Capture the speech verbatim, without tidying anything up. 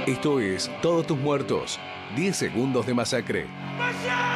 Esto es Todos tus muertos. diez segundos de masacre.